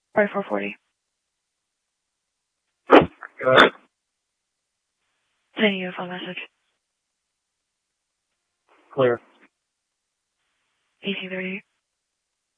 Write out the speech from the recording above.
Right 440. Go ahead. Sending you a phone message. Clear. 1838.